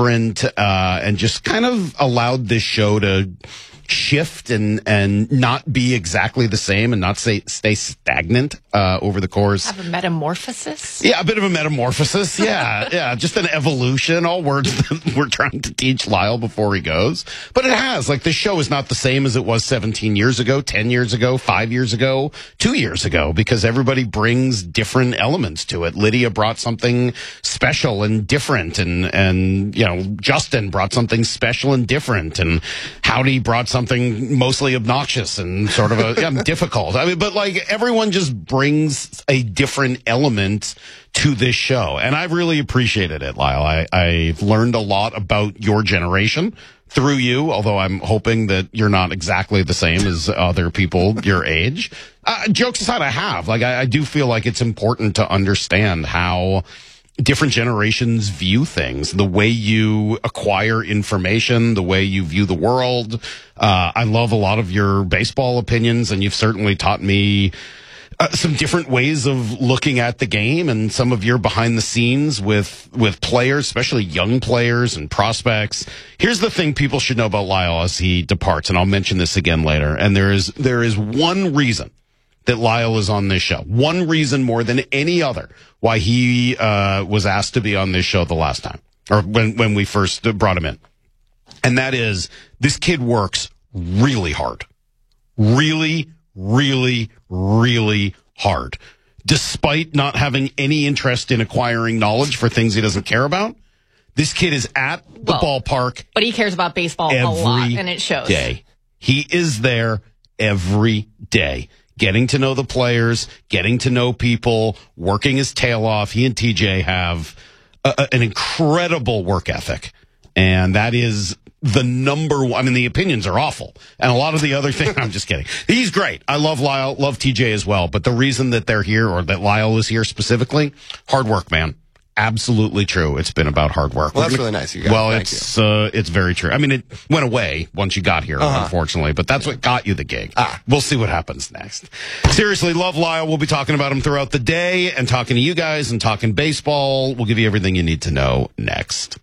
different, and just kind of allowed this show to shift and not be exactly the same and not stay stagnant over the course. Have a metamorphosis? Yeah, a bit of a metamorphosis. Yeah, just an evolution. All words that we're trying to teach Lyle before he goes. But it has. Like, the show is not the same as it was 17 years ago, 10 years ago, 5 years ago, 2 years ago, because everybody brings different elements to it. Lydia brought something special and different, and Justin brought something special and different, and Howdy brought something mostly obnoxious and sort of difficult. I mean, but like, everyone just brings a different element to this show, and I really appreciated it, Lyle. I've learned a lot about your generation through you, although I'm hoping that you're not exactly the same as other people your age. Jokes aside, I do feel like it's important to understand how different generations view things, the way you acquire information, the way you view the world. I love a lot of your baseball opinions, and you've certainly taught me some different ways of looking at the game, and some of your behind the scenes with players, especially young players and prospects. Here's the thing people should know about Lyle as he departs, and I'll mention this again later. And there is one reason that Lyle is on this show. One reason more than any other why he was asked to be on this show the last time, or when we first brought him in. And that is, this kid works really hard. Really, really, really hard. Despite not having any interest in acquiring knowledge for things he doesn't care about, this kid is at the ballpark. But he cares about baseball a lot, and it shows. Day. He is there every day, getting to know the players, getting to know people, working his tail off. He and TJ have an incredible work ethic, and that is the number one. I mean, the opinions are awful, and a lot of the other things, I'm just kidding. He's great. I love Lyle, love TJ as well, but the reason that they're here, or that Lyle is here specifically, hard work, man. Absolutely true. It's been about hard work. Well, that's really nice of you guys. Well, it's very true. I mean, it went away once you got here, unfortunately, but that's what got you the gig. We'll see what happens next. Seriously, love Lyle. We'll be talking about him throughout the day, and talking to you guys, and talking baseball. We'll give you everything you need to know next.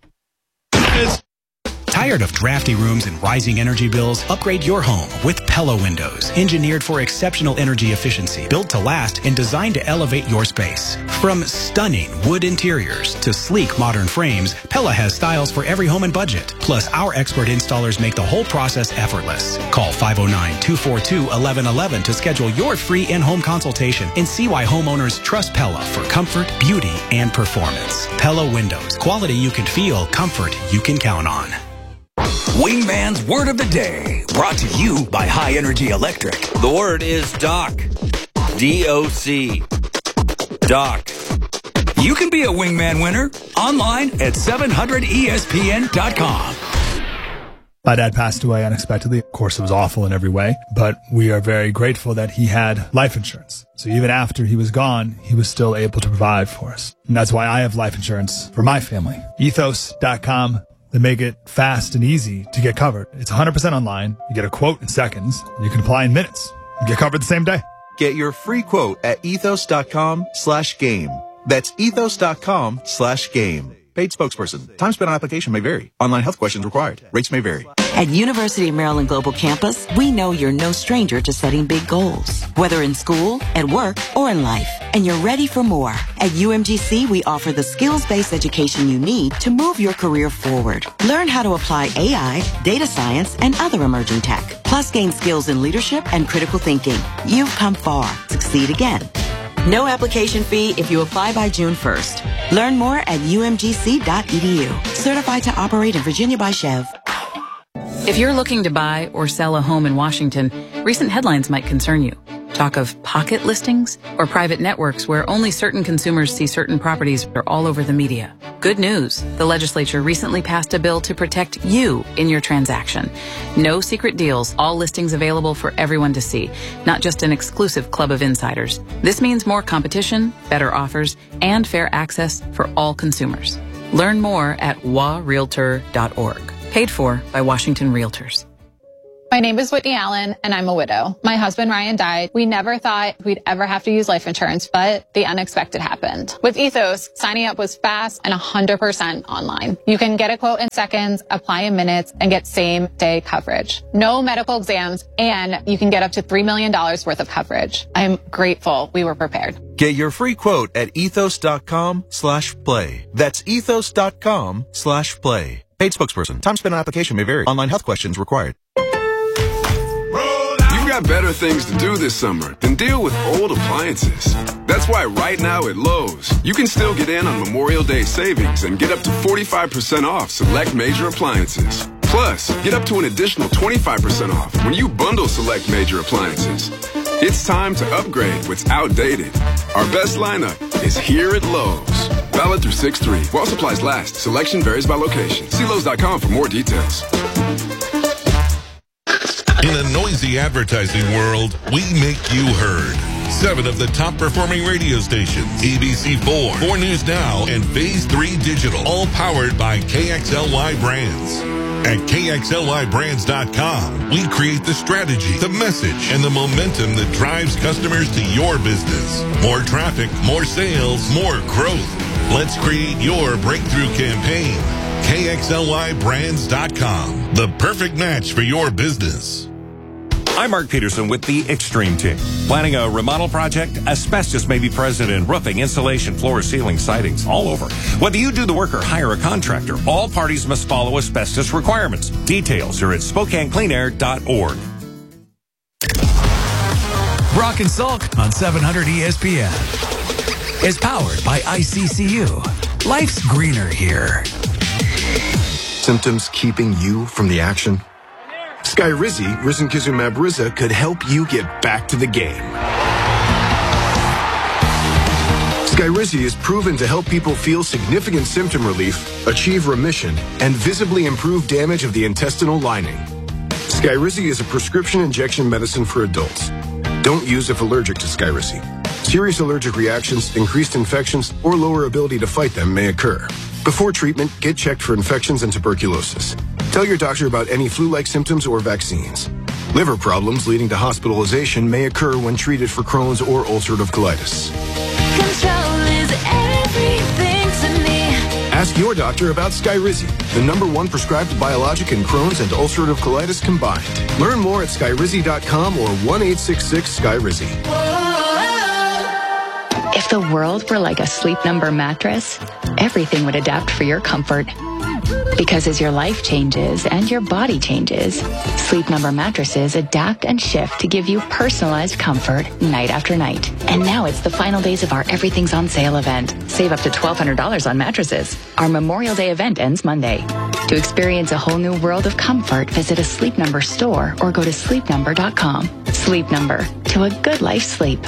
Tired of drafty rooms and rising energy bills? Upgrade your home with Pella Windows. Engineered for exceptional energy efficiency, built to last, and designed to elevate your space. From stunning wood interiors to sleek modern frames, Pella has styles for every home and budget. Plus, our expert installers make the whole process effortless. Call 509-242-1111 to schedule your free in-home consultation and see why homeowners trust Pella for comfort, beauty, and performance. Pella Windows. Quality you can feel, comfort you can count on. Wingman's Word of the Day, brought to you by High Energy Electric. The word is doc. D-O-C. Doc. You can be a Wingman winner online at 700ESPN.com. My dad passed away unexpectedly. Of course, it was awful in every way, but we are very grateful that he had life insurance. So even after he was gone, he was still able to provide for us. And that's why I have life insurance for my family. Ethos.com. They make it fast and easy to get covered. It's 100% online. You get a quote in seconds. You can apply in minutes. You get covered the same day. Get your free quote at ethos.com/game. That's ethos.com/game. Paid spokesperson. Time spent on application may vary. Online health questions required. Rates may vary. At University of Maryland Global Campus, we know you're no stranger to setting big goals, whether in school, at work, or in life. And you're ready for more. At UMGC, we offer the skills-based education you need to move your career forward. Learn how to apply AI, data science, and other emerging tech. Plus, gain skills in leadership and critical thinking. You've come far. Succeed again. No application fee if you apply by June 1st. Learn more at umgc.edu. Certified to operate in Virginia by Chev. If you're looking to buy or sell a home in Washington, recent headlines might concern you. Talk of pocket listings or private networks where only certain consumers see certain properties are all over the media. Good news. The legislature recently passed a bill to protect you in your transaction. No secret deals, all listings available for everyone to see, not just an exclusive club of insiders. This means more competition, better offers, and fair access for all consumers. Learn more at warealtor.org. Paid for by Washington Realtors. My name is Whitney Allen, and I'm a widow. My husband, Ryan, died. We never thought we'd ever have to use life insurance, but the unexpected happened. With Ethos, signing up was fast and 100% online. You can get a quote in seconds, apply in minutes, and get same-day coverage. No medical exams, and you can get up to $3 million worth of coverage. I'm grateful we were prepared. Get your free quote at ethos.com/play. That's ethos.com/play. Paid spokesperson. Time spent on application may vary. Online health questions required. You've got better things to do this summer than deal with old appliances. That's why right now at Lowe's, you can still get in on Memorial Day savings and get up to 45% off select major appliances. Plus, get up to an additional 25% off when you bundle select major appliances. It's time to upgrade what's outdated. Our best lineup is here at Lowe's. Valid through 6/3. While supplies last. Selection varies by location. See Lowe's.com for more details. In a noisy advertising world, we make you heard. 7 of the top performing radio stations, ABC4, 4 News Now, and Phase 3 Digital, all powered by KXLY Brands. At KXLYBrands.com, we create the strategy, the message, and the momentum that drives customers to your business. More traffic, more sales, more growth. Let's create your breakthrough campaign. KXLYBrands.com, the perfect match for your business. I'm Mark Peterson with the Extreme Team. Planning a remodel project? Asbestos may be present in roofing, insulation, floor, ceiling, sidings, all over. Whether you do the work or hire a contractor, all parties must follow asbestos requirements. Details are at SpokaneCleanAir.org. Brock and Salk on 700 ESPN is powered by ICCU. Life's greener here. Symptoms keeping you from the action? Skyrizi, risankizumab Riza, could help you get back to the game. Skyrizi is proven to help people feel significant symptom relief, achieve remission, and visibly improve damage of the intestinal lining. Skyrizi is a prescription injection medicine for adults. Don't use if allergic to Skyrizi. Serious allergic reactions, increased infections, or lower ability to fight them may occur. Before treatment, get checked for infections and tuberculosis. Tell your doctor about any flu-like symptoms or vaccines. Liver problems leading to hospitalization may occur when treated for Crohn's or ulcerative colitis. Control is everything to me. Ask your doctor about Skyrizi, the #1 prescribed biologic in Crohn's and ulcerative colitis combined. Learn more at skyrizi.com or 1-866-SKYRIZI. If the world were like a Sleep Number mattress, everything would adapt for your comfort. Because as your life changes and your body changes, Sleep Number mattresses adapt and shift to give you personalized comfort night after night. And now it's the final days of our Everything's on Sale event. Save up to $1,200 on mattresses. Our Memorial Day event ends Monday. To experience a whole new world of comfort, visit a Sleep Number store or go to sleepnumber.com. Sleep Number, to a good life sleep.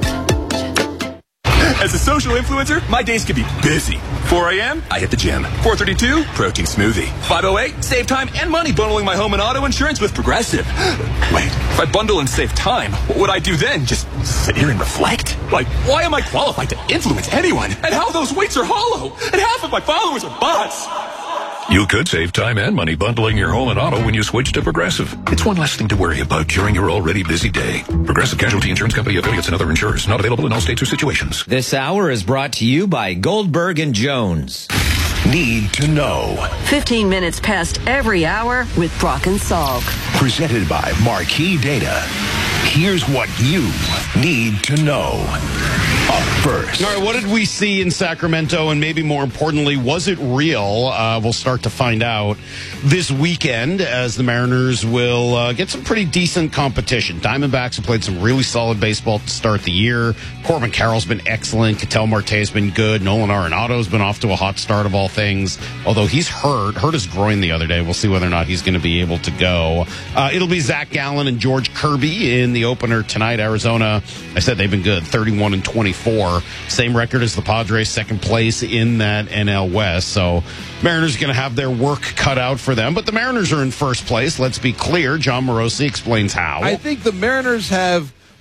As a social influencer, my days can be busy. 4 a.m., I hit the gym. 4:32, protein smoothie. 5:08, save time and money bundling my home and auto insurance with Progressive. Wait, if I bundle and save time, what would I do then? Just sit here and reflect? Like, why am I qualified to influence anyone? And how those weights are hollow? And half of my followers are bots. You could save time and money bundling your home and auto when you switch to Progressive. It's one less thing to worry about during your already busy day. Progressive Casualty Insurance Company, affiliates, and other insurers. Not available in all states or situations. This hour is brought to you by Goldberg and Jones. Need to know. 15 minutes past every hour with Brock and Salk. Presented by Marquee Data. Here's what you need to know. Up first. All right, what did we see in Sacramento? And maybe more importantly, was it real? We'll start to find out this weekend as the Mariners will get some pretty decent competition. Diamondbacks have played some really solid baseball to start the year. Corbin Carroll's been excellent. Ketel Marte's been good. Nolan Arenado's been off to a hot start of all things. Although he's hurt his groin the other day. We'll see whether or not he's going to be able to go. It'll be Zach Gallen and George Kirby in the opener tonight. Arizona, I said they've been good, 31-24. Same record as the Padres, second place in that NL West. So Mariners are going to have their work cut out for them. But the Mariners are in first place. Let's be clear. John Morosi explains how. I think the Mariners have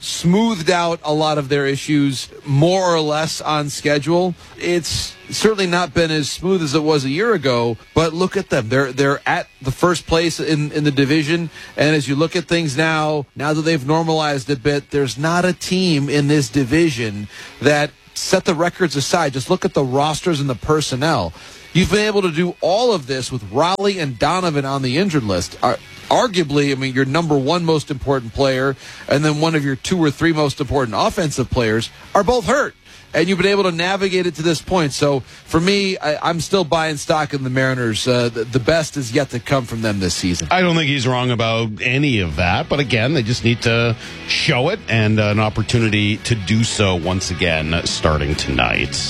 smoothed out a lot of their issues more or less on schedule. It's certainly not been as smooth as it was a year ago, but look at them. They're at the first place in the division, and as you look at things now that they've normalized a bit, there's not a team in this division that, set the records aside, just look at the rosters and the personnel. You've been able to do all of this with Raleigh and Donovan on the injured list. Arguably, I mean, your number one most important player and then one of your 2 or 3 most important offensive players are both hurt. And you've been able to navigate it to this point. So, for me, I'm still buying stock in the Mariners. The best is yet to come from them this season. I don't think he's wrong about any of that. But, again, they just need to show it and an opportunity to do so once again starting tonight.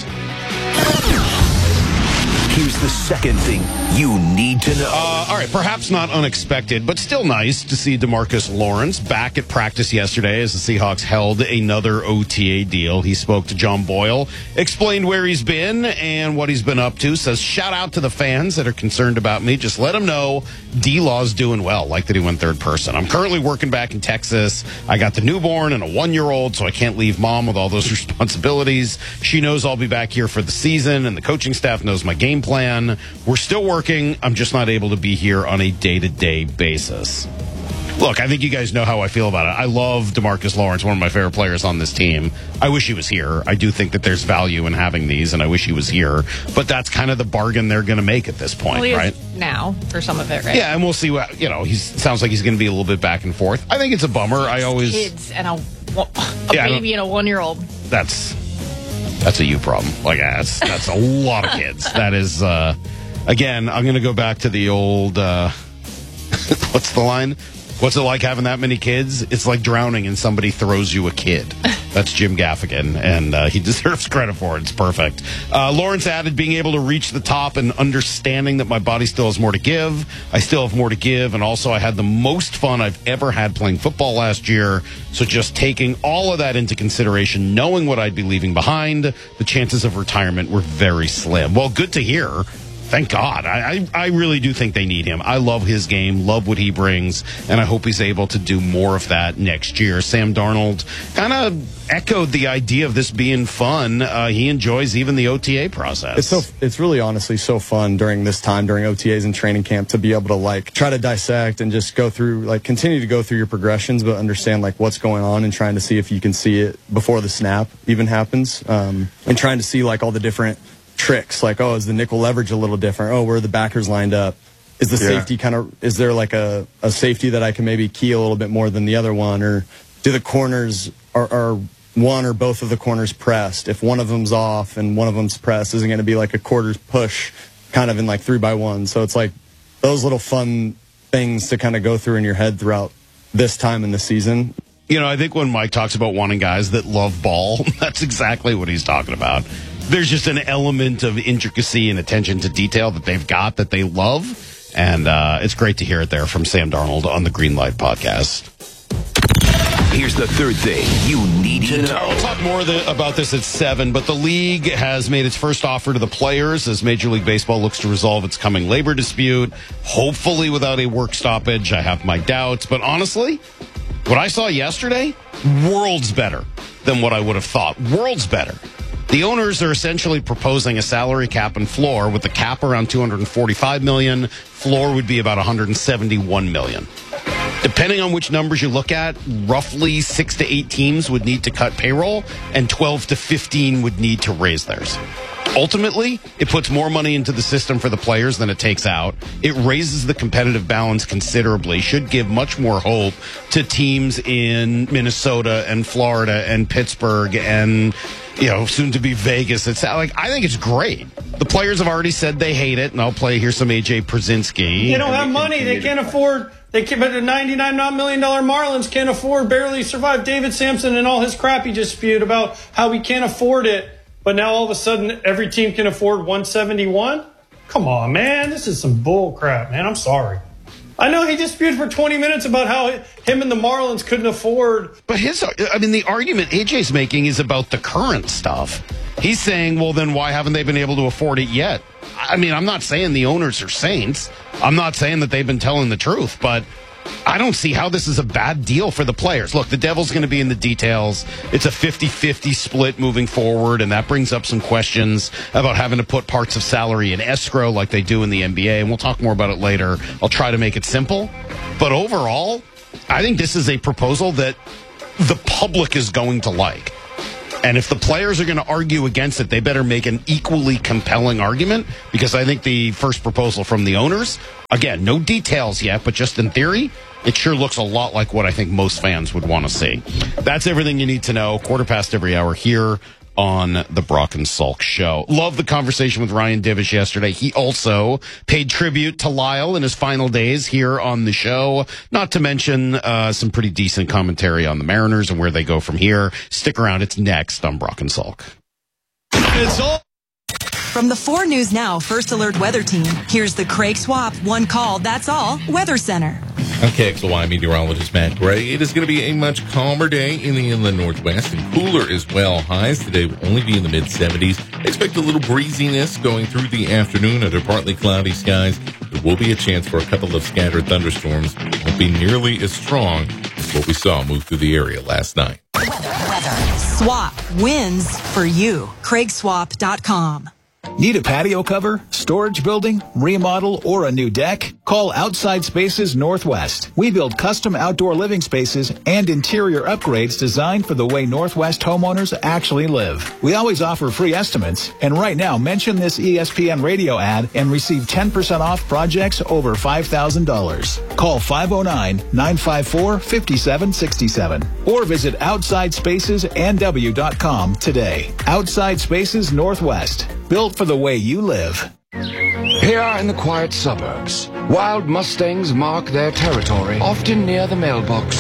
Here's the second thing you need to know. All right, perhaps not unexpected, but still nice to see DeMarcus Lawrence back at practice yesterday as the Seahawks held another OTA deal. He spoke to John Boyle, explained where he's been and what he's been up to, says, shout out to the fans that are concerned about me. Just let them know D-Law's doing well, like that he went third person. I'm currently working back in Texas. I got the newborn and a 1-year-old, so I can't leave mom with all those responsibilities. She knows I'll be back here for the season, and the coaching staff knows my game plan. We're still working. I'm just not able to be here on a day-to-day basis. Look, I think you guys know how I feel about it. I love DeMarcus Lawrence, one of my favorite players on this team. I wish he was here. I do think that there's value in having these, and I wish he was here. But that's kind of the bargain they're going to make at this point, right? Now, for some of it, right? Yeah, and we'll see what, he sounds like he's going to be a little bit back and forth. I think it's a bummer. Kids and a baby and a 1-year-old. That's a you problem. Like, that's a lot of kids. That is, again, I'm going to go back to the old, what's the line? What's it like having that many kids? It's like drowning and somebody throws you a kid. That's Jim Gaffigan, and he deserves credit for it. It's perfect. Lawrence added, being able to reach the top and understanding that my body still has more to give. I still have more to give, and also I had the most fun I've ever had playing football last year. So just taking all of that into consideration, knowing what I'd be leaving behind, the chances of retirement were very slim. Well, good to hear. Thank God. I really do think they need him. I love his game, love what he brings, and I hope he's able to do more of that next year. Sam Darnold kind of echoed the idea of this being fun. He enjoys even the OTA process. It's really honestly so fun during this time, during OTAs and training camp, to be able to try to dissect and just go through, continue to go through your progressions, but understand what's going on and trying to see if you can see it before the snap even happens, and trying to see all the different tricks, is the nickel leverage a little different? Where are the backers lined up? Is the safety is there a safety that I can maybe key a little bit more than the other one? Or do the corners, are one or both of the corners pressed? If one of them's off and one of them's pressed, isn't going to be a quarters push kind of in 3x1. So it's those little fun things to kind of go through in your head throughout this time in the season. I think when Mike talks about wanting guys that love ball, that's exactly what he's talking about. There's just an element of intricacy and attention to detail that they've got that they love. And it's great to hear it there from Sam Darnold on the Greenlight Podcast. Here's the third thing you need to know. We'll talk more about this at 7, but the league has made its first offer to the players as Major League Baseball looks to resolve its coming labor dispute, hopefully without a work stoppage. I have my doubts, but honestly, what I saw yesterday, worlds better than what I would have thought. Worlds better. The owners are essentially proposing a salary cap and floor, with the cap around $245 million. Floor would be about $171 million. Depending on which numbers you look at, roughly 6 to 8 teams would need to cut payroll, and 12 to 15 would need to raise theirs. Ultimately, it puts more money into the system for the players than it takes out. It raises the competitive balance considerably, should give much more hope to teams in Minnesota and Florida and Pittsburgh and, soon to be Vegas. I think it's great. The players have already said they hate it, and I'll play here some AJ Przinsky. They don't have money. They can't afford. But the $99 million Marlins can't afford, barely survive David Sampson and all his crap he just spewed about how we can't afford it. But now all of a sudden every team can afford 171? Come on, man. This is some bull crap, man. I'm sorry. I know he just spewed for 20 minutes about how him and the Marlins couldn't afford. But the argument AJ's making is about the current stuff. He's saying, well, then why haven't they been able to afford it yet? I'm not saying the owners are saints. I'm not saying that they've been telling the truth, but I don't see how this is a bad deal for the players. Look, the devil's going to be in the details. It's a 50-50 split moving forward, and that brings up some questions about having to put parts of salary in escrow like they do in the NBA, and we'll talk more about it later. I'll try to make it simple. But overall, I think this is a proposal that the public is going to like. And if the players are going to argue against it, they better make an equally compelling argument, because I think the first proposal from the owners, again, no details yet, but just in theory, it sure looks a lot like what I think most fans would want to see. That's everything you need to know. 15:15 every hour here on the Brock and Salk Show. Love the conversation with Ryan Divish yesterday. He also paid tribute to Lyle in his final days here on the show. Not to mention some pretty decent commentary on the Mariners and where they go from here. Stick around. It's next on Brock and Salk. It's all from the 4 News Now First Alert Weather Team. Here's the Craig Swap One Call, That's All Weather Center. I'm KXLY meteorologist Matt Gray. It is going to be a much calmer day in the inland northwest and cooler as well. Highs today will only be in the mid-70s. Expect a little breeziness going through the afternoon under partly cloudy skies. There will be a chance for a couple of scattered thunderstorms. It won't be nearly as strong as what we saw move through the area last night. Weather. Swap wins for you. CraigSwap.com. Need a patio cover, storage building, remodel, or a new deck? Call Outside Spaces Northwest. We build custom outdoor living spaces and interior upgrades designed for the way Northwest homeowners actually live. We always offer free estimates, and right now mention this ESPN radio ad and receive 10% off projects over $5,000. Call 509-954-5767 or visit OutsideSpacesNW.com today. Outside Spaces Northwest. Built for the way you live. Here in the quiet suburbs, wild Mustangs mark their territory, often near the mailbox.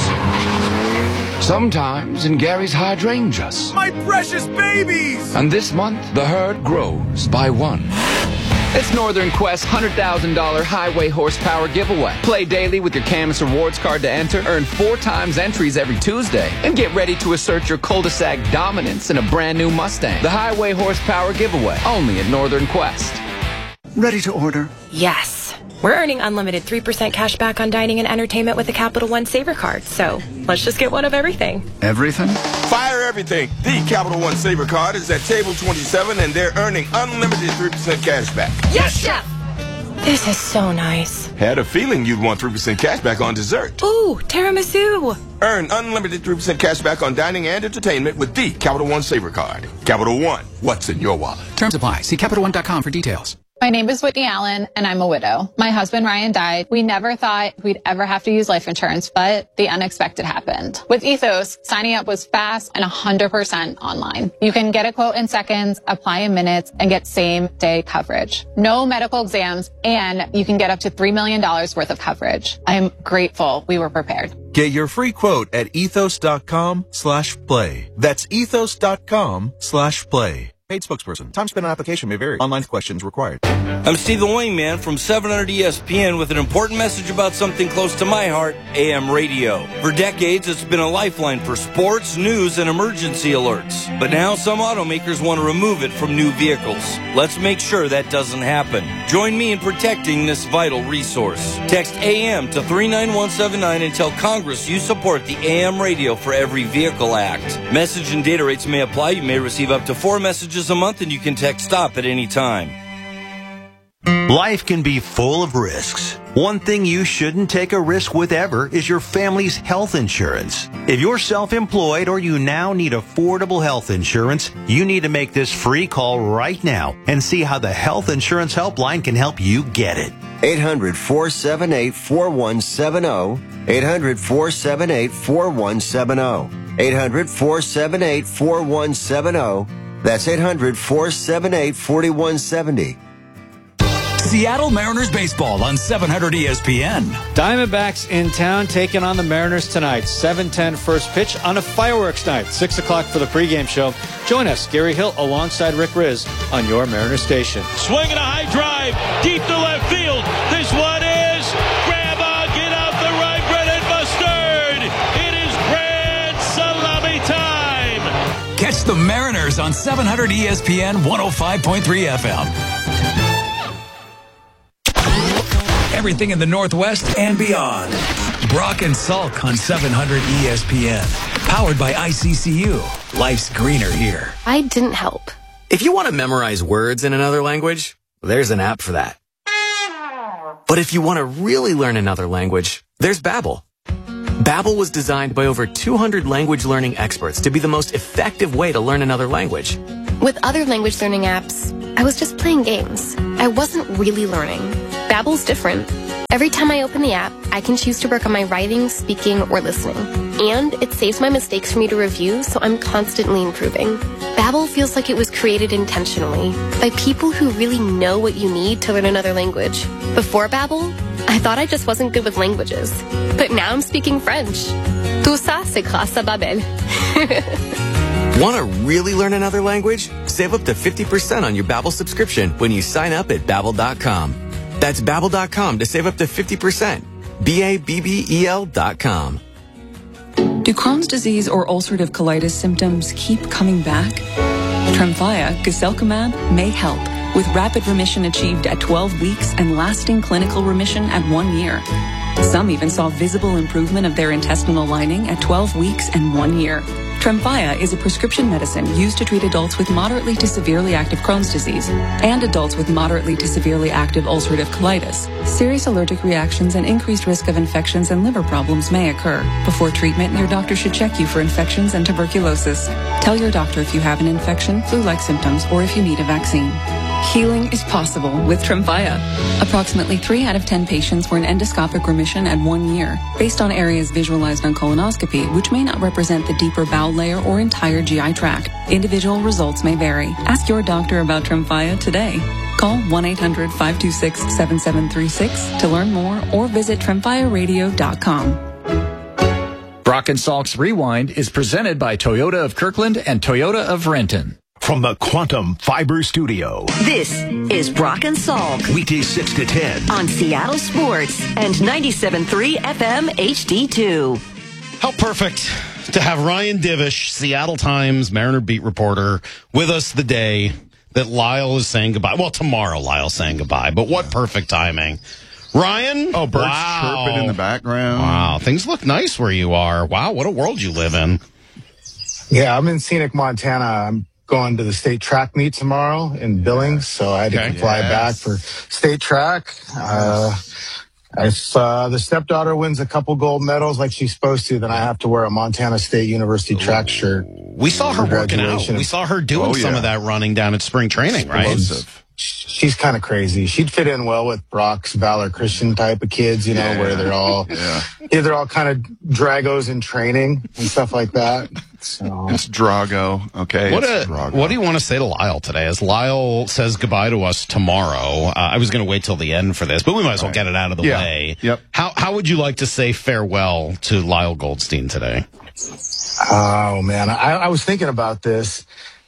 Sometimes in Gary's hydrangeas. My precious babies! And this month, the herd grows by one. It's Northern Quest's $100,000 highway horsepower giveaway. Play daily with your Camus Rewards card to enter, earn 4 times entries every Tuesday, and get ready to assert your cul-de-sac dominance in a brand new Mustang. The highway horsepower giveaway, only at Northern Quest. Ready to order? Yes. We're earning unlimited 3% cash back on dining and entertainment with the Capital One Saver card, so let's just get one of everything. Everything? Fire everything. The Capital One Saver card is at table 27, and they're earning unlimited 3% cash back. Yes, Chef! This is so nice. Had a feeling you'd want 3% cash back on dessert. Ooh, tiramisu. Earn unlimited 3% cash back on dining and entertainment with the Capital One Saver card. Capital One, what's in your wallet? Terms apply. See CapitalOne.com for details. My name is Whitney Allen, and I'm a widow. My husband, Ryan, died. We never thought we'd ever have to use life insurance, but the unexpected happened. With Ethos, signing up was fast and 100% online. You can get a quote in seconds, apply in minutes, and get same-day coverage. No medical exams, and you can get up to $3 million worth of coverage. I'm grateful we were prepared. Get your free quote at ethos.com/play. That's ethos.com/play. Paid spokesperson. Time spent on application may vary. Online questions required. I'm Steve the Wingman from 700 ESPN with an important message about something close to my heart, AM radio. For decades, it's been a lifeline for sports, news, and emergency alerts. But now some automakers want to remove it from new vehicles. Let's make sure that doesn't happen. Join me in protecting this vital resource. Text AM to 39179 and tell Congress you support the AM Radio for Every Vehicle Act. Message and data rates may apply. You may receive up to 4 messages a month, and you can text STOP at any time. Life can be full of risks. One thing you shouldn't take a risk with ever is your family's health insurance. If you're self-employed or you now need affordable health insurance, you need to make this free call right now and see how the Health Insurance Helpline can help you get it. 800-478-4170. 800-478-4170. 800-478-4170. That's 800-478-4170. Seattle Mariners baseball on 700 ESPN. Diamondbacks in town taking on the Mariners tonight. 7:10 first pitch on a fireworks night. 6 o'clock for the pregame show. Join us, Gary Hill, alongside Rick Riz on your Mariners station. Swinging a high drive deep to left field. This one is grab on, get out the right, Brennan Mustard. It is grand salami time. Catch the Mariners on 700 ESPN 105.3 FM. Everything in the Northwest and beyond. Brock and Salk on 700 ESPN. Powered by ICCU. Life's greener here. I didn't help. If you want to memorize words in another language, there's an app for that. But if you want to really learn another language, there's Babbel. Babbel was designed by over 200 language learning experts to be the most effective way to learn another language. With other language learning apps, I was just playing games. I wasn't really learning. Babbel's different. Every time I open the app, I can choose to work on my writing, speaking, or listening. And it saves my mistakes for me to review, so I'm constantly improving. Babbel feels like it was created intentionally by people who really know what you need to learn another language. Before Babbel, I thought I just wasn't good with languages. But now I'm speaking French. Tout ça, c'est grâce à Babbel. Want to really learn another language? Save up to 50% on your Babbel subscription when you sign up at Babbel.com. That's Babbel.com to save up to 50%. Babbel.com. Do Crohn's disease or ulcerative colitis symptoms keep coming back? Tremfya, guselkumab, may help, with rapid remission achieved at 12 weeks and lasting clinical remission at 1 year. Some even saw visible improvement of their intestinal lining at 12 weeks and 1 year. Tremfya is a prescription medicine used to treat adults with moderately to severely active Crohn's disease and adults with moderately to severely active ulcerative colitis. Serious allergic reactions and increased risk of infections and liver problems may occur. Before treatment, your doctor should check you for infections and tuberculosis. Tell your doctor if you have an infection, flu-like symptoms, or if you need a vaccine. Healing is possible with Tremfya. Approximately 3 out of 10 patients were in endoscopic remission at 1 year, based on areas visualized on colonoscopy, which may not represent the deeper bowel layer or entire GI tract. Individual results may vary. Ask your doctor about Tremfya today. Call 1-800-526-7736 to learn more or visit TremfyaRadio.com. Brock and Salk's Rewind is presented by Toyota of Kirkland and Toyota of Renton. From the Quantum Fiber Studio. This is Brock and Salk. Weekdays 6 to 10. On Seattle Sports and 97.3 FM HD2. How perfect to have Ryan Divish, Seattle Times Mariner beat reporter, with us the day that Lyle is saying goodbye. Well, tomorrow Lyle's saying goodbye, but what perfect timing. Ryan? Oh, birds chirping in the background. Wow, things look nice where you are. Wow, what a world you live in. Yeah, I'm in scenic Montana. I'm going to the state track meet tomorrow in Billings, so I had to fly back for state track. If the stepdaughter wins a couple gold medals like she's supposed to, then I have to wear a Montana State University track shirt. We saw her working out. We saw her doing some of that running down at spring training, right? She's kind of crazy. She'd fit in well with Brock's Valor Christian type of kids, you know, where they're all they're all kind of Dragos in training and stuff like that. So it's Drago, okay? What do you want to say to Lyle today? As Lyle says goodbye to us tomorrow, I was going to wait till the end for this, but we might as well get it out of the way. Yep. How would you like to say farewell to Lyle Goldstein today? Oh man, I was thinking about this.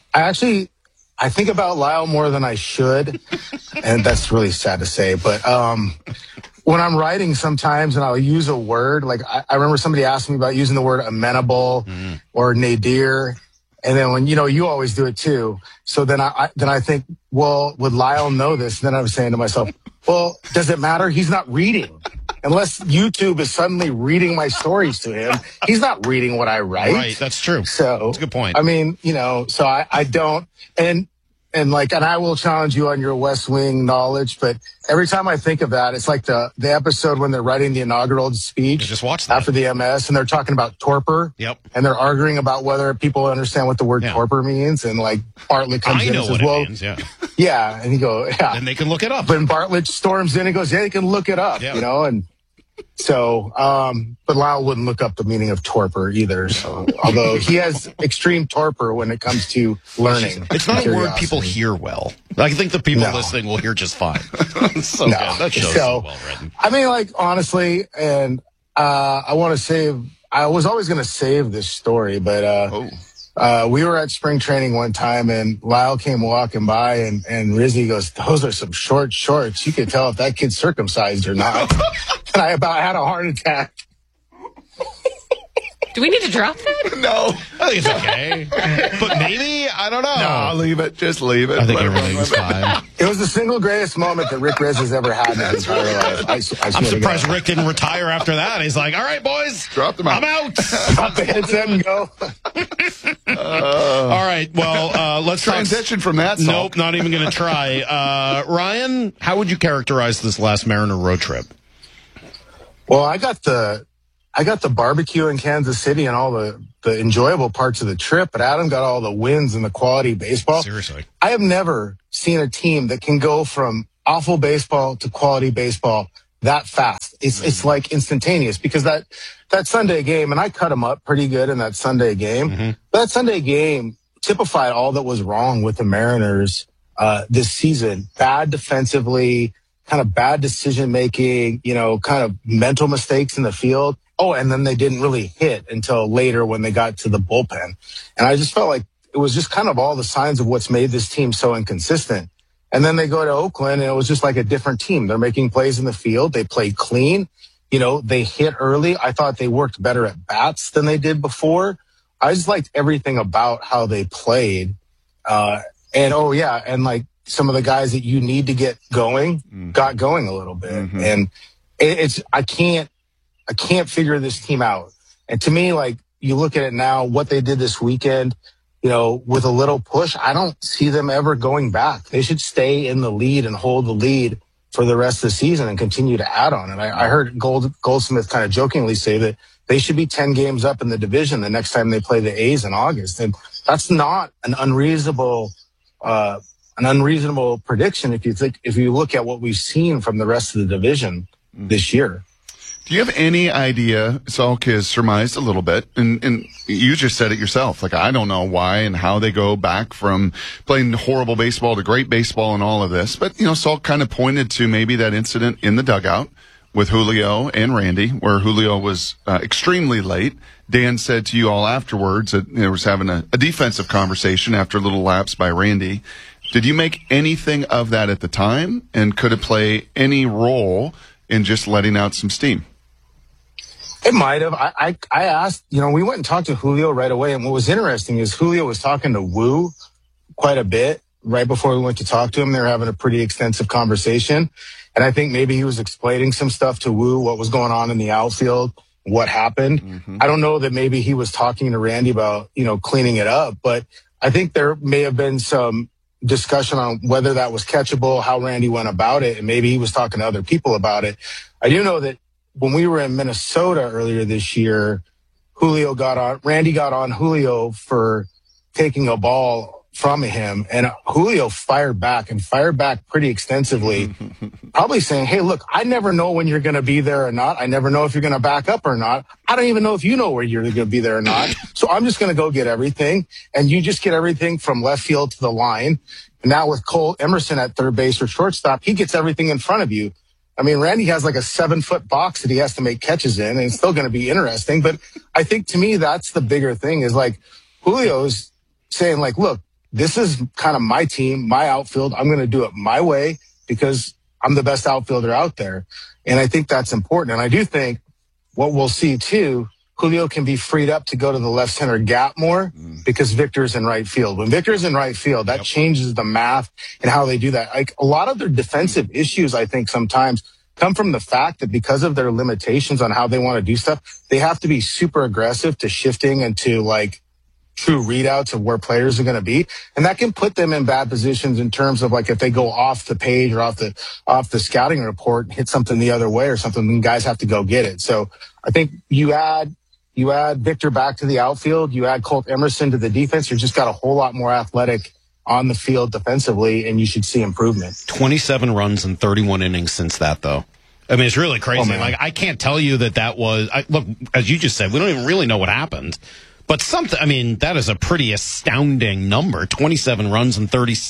I think about Lyle more than I should, and that's really sad to say. But when I'm writing sometimes and I'll use a word, like I remember somebody asked me about using the word amenable or nadir, and then when, you know, you always do it too. So then I think, well, would Lyle know this? And then I was saying to myself, well, does it matter? He's not reading. Unless YouTube is suddenly reading my stories to him, he's not reading what I write. Right, that's true. So that's a good point. I mean, you know, so I don't, and I will challenge you on your West Wing knowledge, but every time I think of that, it's like the episode when they're writing the inaugural speech just watch that. After the MS, and they're talking about torpor. Yep. And they're arguing about whether people understand what the word torpor means, and like Bartlett comes in and says, well, means, yeah, and he goes, yeah. Then they can look it up. But Bartlett storms in and goes, yeah, they can look it up, you know, and so, but Lyle wouldn't look up the meaning of torpor either. So, although he has extreme torpor when it comes to learning. It's not a word people hear well. I think the people listening will hear just fine. So good. That show's so well written. I mean, like, honestly, and I want to save, I was always going to save this story, but we were at spring training one time and Lyle came walking by and Rizzy goes, those are some short shorts. You could tell if that kid's circumcised or not. And I about had a heart attack. Do we need to drop that? No. I think it's okay. But maybe, I don't know. No, leave it. Just leave it. I think everything's fine. It was the single greatest moment that Rick Riz has ever had in his entire life. I I'm surprised Rick didn't retire after that. He's like, all right, boys. Drop them out. I'm out. Drop the headset and go. All right, well, let's transition from that. Nope, not even going to try. Ryan, how would you characterize this last Mariner road trip? Well, I got the barbecue in Kansas City and all the enjoyable parts of the trip, but Adam got all the wins and the quality baseball. Seriously. I have never seen a team that can go from awful baseball to quality baseball that fast. It's like instantaneous, because that Sunday game, and I cut them up pretty good in that Sunday game. That Sunday game typified all that was wrong with the Mariners this season. Bad defensively, kind of bad decision making, kind of mental mistakes in the field. Oh, and then they didn't really hit until later when they got to the bullpen. And I just felt like it was just kind of all the signs of what's made this team so inconsistent. And then they go to Oakland, and it was just like a different team. They're making plays in the field. They played clean. They hit early. I thought they worked better at bats than they did before. I just liked everything about how they played. And like some of the guys that you need to get going got going a little bit. And I can't figure this team out. And to me, like, you look at it now, what they did this weekend, with a little push, I don't see them ever going back. They should stay in the lead and hold the lead for the rest of the season and continue to add on. And I heard Goldsmith kind of jokingly say that they should be 10 games up in the division the next time they play the A's in August. And that's not an unreasonable prediction if you look at what we've seen from the rest of the division this year. Do you have any idea? Salk has surmised a little bit, and you just said it yourself. Like, I don't know why and how they go back from playing horrible baseball to great baseball and all of this. But, Salk kind of pointed to maybe that incident in the dugout with Julio and Randy, where Julio was extremely late. Dan said to you all afterwards that he was having a defensive conversation after a little lapse by Randy. Did you make anything of that at the time? And could it play any role in just letting out some steam? It might have. I asked, we went and talked to Julio right away. And what was interesting is Julio was talking to Wu quite a bit right before we went to talk to him. They were having a pretty extensive conversation. And I think maybe he was explaining some stuff to Wu, what was going on in the outfield, what happened. I don't know that maybe he was talking to Randy about, cleaning it up. But I think there may have been some discussion on whether that was catchable, how Randy went about it. And maybe he was talking to other people about it. I do know that when we were in Minnesota earlier this year, Randy got on Julio for taking a ball from him, and Julio fired back pretty extensively, probably saying, hey, look, I never know when you're going to be there or not. I never know if you're going to back up or not. I don't even know if you know where you're going to be there or not. So I'm just going to go get everything, and you just get everything from left field to the line. And now with Cole Emerson at third base or shortstop, he gets everything in front of you. I mean, Randy has like a 7-foot box that he has to make catches in, and it's still going to be interesting. But I think to me, that's the bigger thing is like Julio's saying like, look, this is kind of my team, my outfield. I'm going to do it my way because I'm the best outfielder out there. And I think that's important. And I do think what we'll see too, Julio can be freed up to go to the left center gap more because Victor's in right field. When Victor's in right field, that changes the math and how they do that. Like a lot of their defensive issues, I think sometimes come from the fact that because of their limitations on how they want to do stuff, they have to be super aggressive to shifting and to like true readouts of where players are going to be. And that can put them in bad positions in terms of like if they go off the page or off the scouting report and hit something the other way or something, then guys have to go get it. So I think you add Victor back to the outfield, you add Colt Emerson to the defense, you've just got a whole lot more athletic on the field defensively, and you should see improvement. 27 runs in 31 innings since that, though. I mean, it's really crazy. Like, I can't tell you that was... look, as you just said, we don't even really know what happened. But that is a pretty astounding number. 27 runs in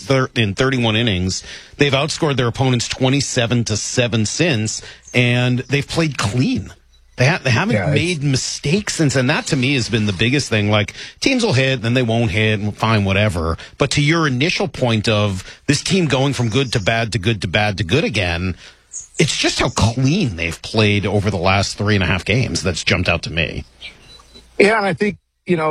31 innings. They've outscored their opponents 27-7 since, and they've played clean. They haven't made mistakes since, and that to me has been the biggest thing. Like, teams will hit, then they won't hit, and fine, whatever. But to your initial point of this team going from good to bad to good to bad to good again, it's just how clean they've played over the last 3.5 games that's jumped out to me. Yeah, and I think,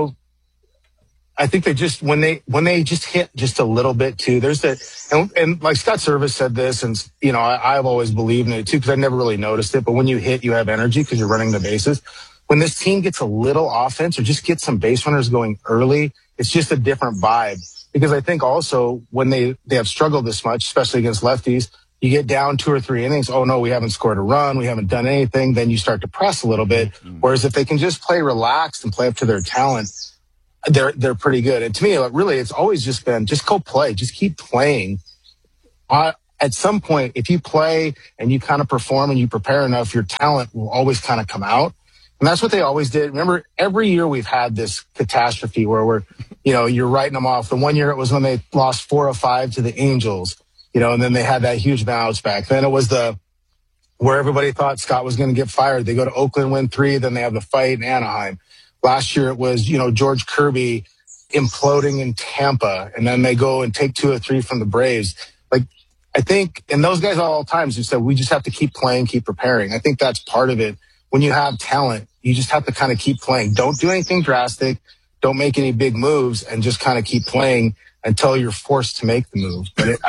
I think they just when they just hit just a little bit too. There's and like Scott Service said this, and I've always believed in it too because I never really noticed it. But when you hit, you have energy because you're running the bases. When this team gets a little offense or just gets some base runners going early, it's just a different vibe. Because I think also when they have struggled this much, especially against lefties, you get down 2 or 3 innings. Oh no, we haven't scored a run, we haven't done anything. Then you start to press a little bit. Whereas if they can just play relaxed and play up to their talent, they're pretty good. And to me, really, it's always just been just go play, just keep playing. At some point, if you play and you kind of perform and you prepare enough, your talent will always kind of come out. And that's what they always did. Remember, every year we've had this catastrophe where you're writing them off. The one year it was when they lost 4 of 5 to the Angels, and then they had that huge bounce back. Then it was where everybody thought Scott was going to get fired. They go to Oakland, win 3, then they have the fight in Anaheim. Last year it was, George Kirby imploding in Tampa, and then they go and take 2 or 3 from the Braves. Like, I think, and those guys all times who said, we just have to keep playing, keep preparing. I think that's part of it. When you have talent, you just have to kind of keep playing. Don't do anything drastic. Don't make any big moves and just kind of keep playing until you're forced to make the move. But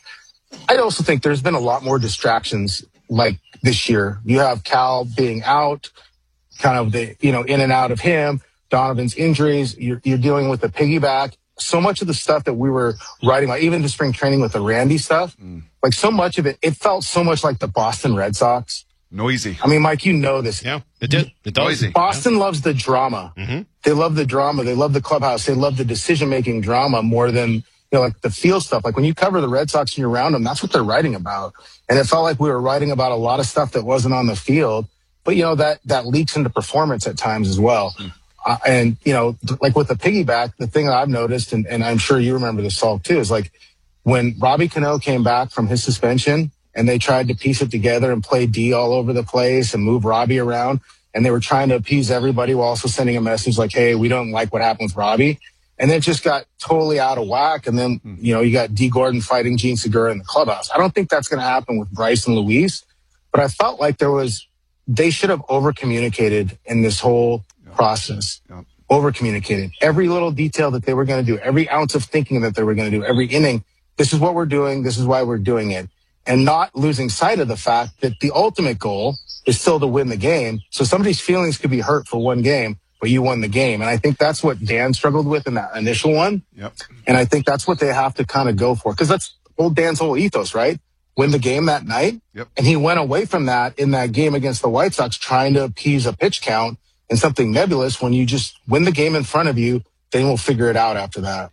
I also think there's been a lot more distractions like this year. You have Cal being out, kind of in and out of him, Donovan's injuries. You're dealing with the piggyback. So much of the stuff that we were writing about, even the spring training with the Randy stuff, like so much of it felt so much like the Boston Red Sox. Noisy. I mean, Mike, you know this. Yeah, it did. It does. Noisy. Boston loves the drama. Mm-hmm. They love the drama. They love the clubhouse. They love the decision-making drama more than, like the field stuff. Like when you cover the Red Sox and you're around them, that's what they're writing about. And it felt like we were writing about a lot of stuff that wasn't on the field. But, that leaks into performance at times as well. And, like with the piggyback, the thing that I've noticed, and I'm sure you remember this, Saul, too, is like when Robbie Cano came back from his suspension, and they tried to piece it together and play D all over the place and move Robbie around. And they were trying to appease everybody while also sending a message like, hey, we don't like what happened with Robbie. And it just got totally out of whack. And then, you got D. Gordon fighting Gene Segura in the clubhouse. I don't think that's going to happen with Bryce and Luis. But I felt like they should have over-communicated in this whole process. Over-communicated. Every little detail that they were going to do, every ounce of thinking that they were going to do, every inning, this is what we're doing, this is why we're doing it. And not losing sight of the fact that the ultimate goal is still to win the game. So somebody's feelings could be hurt for one game, but you won the game. And I think that's what Dan struggled with in that initial one. Yep. And I think that's what they have to kind of go for. Because that's Dan's whole ethos, right? Win the game that night. Yep. And he went away from that in that game against the White Sox, trying to appease a pitch count and something nebulous. When you just win the game in front of you, then we'll figure it out after that.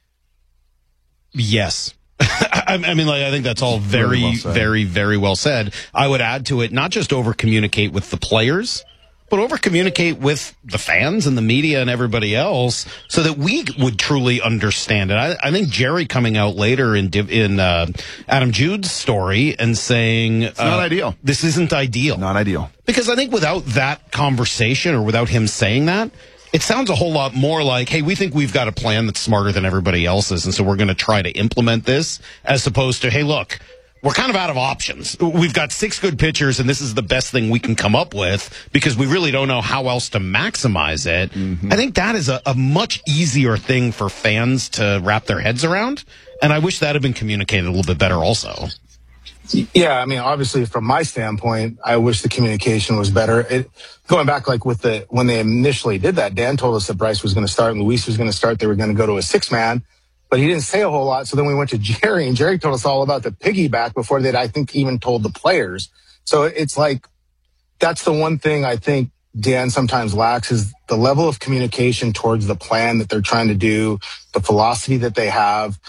Yes. I mean, I think that's all very, well very, very well said. I would add to it, not just over communicate with the players, but over communicate with the fans and the media and everybody else so that we would truly understand it. I think Jerry coming out later in Adam Jude's story and saying, it's not ideal. This isn't ideal. Not ideal. Because I think without that conversation or without him saying that, it sounds a whole lot more like, hey, we think we've got a plan that's smarter than everybody else's, and so we're going to try to implement this, as opposed to, hey, look, we're kind of out of options. We've got 6 good pitchers, and this is the best thing we can come up with because we really don't know how else to maximize it. Mm-hmm. I think that is a much easier thing for fans to wrap their heads around, and I wish that had been communicated a little bit better also. Yeah, I mean, obviously, from my standpoint, I wish the communication was better. Going back, like when they initially did that, Dan told us that Bryce was going to start and Luis was going to start. They were going to go to a 6-man, but he didn't say a whole lot. So then we went to Jerry, and Jerry told us all about the piggyback before they'd, I think, even told the players. So it's like that's the one thing I think Dan sometimes lacks is the level of communication towards the plan that they're trying to do, the philosophy that they have.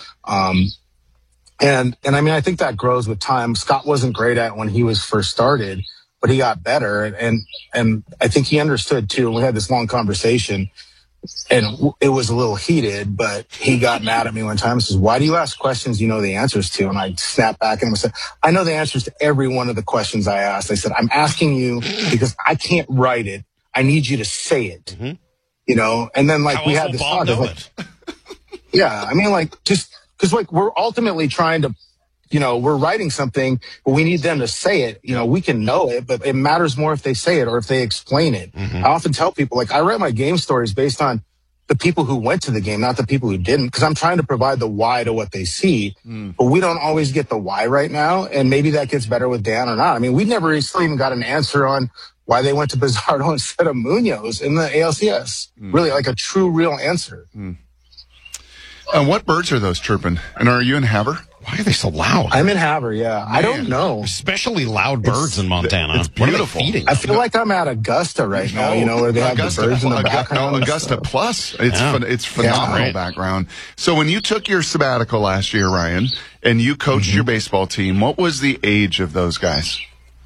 And I mean, I think that grows with time. Scott wasn't great at it when he was first started, but he got better. And I think he understood too. And we had this long conversation and it was a little heated, but he got mad at me one time and says, why do you ask questions you know the answers to? And I snapped back at him and said, I know the answers to every one of the questions I asked. I said, I'm asking you because I can't write it. I need you to say it, and then like we had this talk. Yeah. I mean, like just, because like we're ultimately trying to we're writing something, but we need them to say it. We can know it, but it matters more if they say it or if they explain it. I often tell people, like, I write my game stories based on the people who went to the game, not the people who didn't, because I'm trying to provide the why to what they see, but we don't always get the why right now, and maybe that gets better with Dan or not. I mean, we never even got an answer on why they went to Bizardo instead of Munoz in the ALCS. Really, like a true, real answer. What birds are those chirping? And are you in Havre? Why are they so loud? I'm in Havre, yeah. Man. I don't know. Especially loud birds in Montana. It's beautiful. What are they feeding? I feel like I'm at Augusta right now, where they have the birds in the background. No, Augusta Plus. It's phenomenal background. So when you took your sabbatical last year, Ryan, and you coached your baseball team, what was the age of those guys?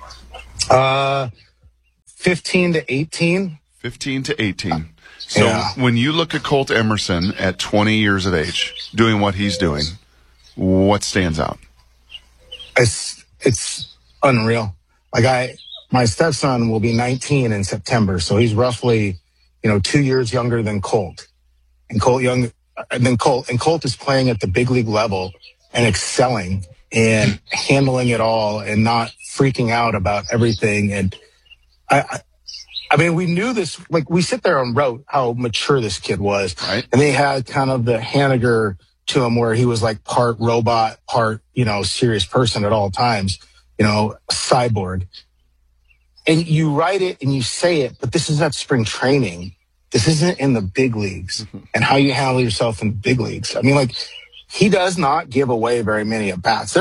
15 to 18. 15 to 18. So when you look at Colt Emerson at 20 years of age, doing what he's doing, what stands out? It's unreal. Like my stepson will be 19 in September, so he's roughly, 2 years younger than Colt. And Colt is playing at the big league level and excelling and handling it all and not freaking out about everything. And I mean, we knew this, like, we sit there and wrote how mature this kid was. Right. And they had kind of the Haniger to him where he was like part robot, part, serious person at all times, cyborg. And you write it and you say it, but this is at spring training. This isn't in the big leagues and how you handle yourself in the big leagues. I mean, like, he does not give away very many at-bats.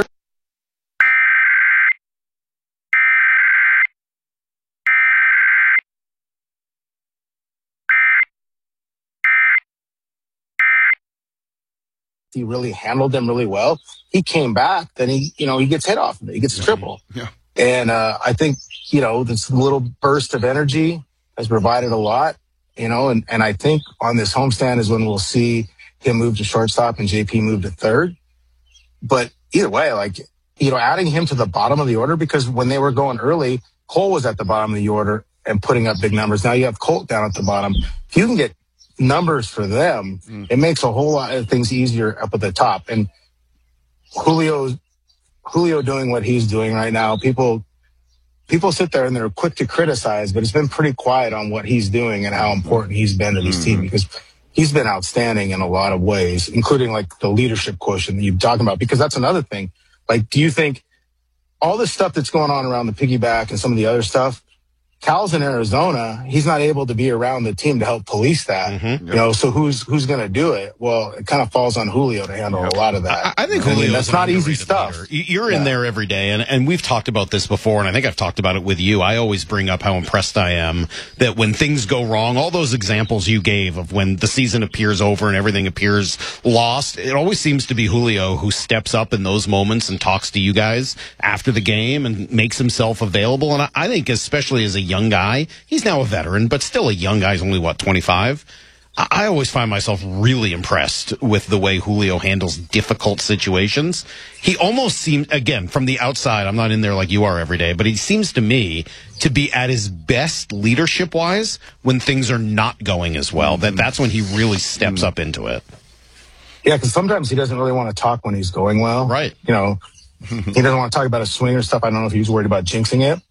He really handled them really well. He came back, then he gets hit off of it. He gets a triple. Yeah. And I think, this little burst of energy has provided a lot, and I think on this homestand is when we'll see him move to shortstop and JP move to third. But either way, like, adding him to the bottom of the order, because when they were going early, Cole was at the bottom of the order and putting up big numbers. Now you have Colt down at the bottom. If you can get numbers for them, it makes a whole lot of things easier up at the top. And Julio doing what he's doing right now, people sit there and they're quick to criticize, but it's been pretty quiet on what he's doing and how important he's been to this team, because he's been outstanding in a lot of ways, including like the leadership quotient that you're talking about, because that's another thing. Like, do you think all this stuff that's going on around the piggyback and some of the other stuff, Cal's in Arizona, he's not able to be around the team to help police that, so who's going to do it? Well, it kind of falls on Julio to handle a lot of that. I think Julio, that's not easy stuff. You're in there every day, and we've talked about this before, and I think I've talked about it with you. I always bring up how impressed I am that when things go wrong, all those examples you gave of when the season appears over and everything appears lost, it always seems to be Julio who steps up in those moments and talks to you guys after the game and makes himself available. And I think especially as a young guy, he's now a veteran, but still a young guy. He's only, 25? I always find myself really impressed with the way Julio handles difficult situations. He almost seems, again, from the outside, I'm not in there like you are every day, but he seems to me to be at his best leadership-wise when things are not going as well. That's when he really steps up into it. Yeah, because sometimes he doesn't really want to talk when he's going well. Right. He doesn't want to talk about his swing or stuff. I don't know if he was worried about jinxing it.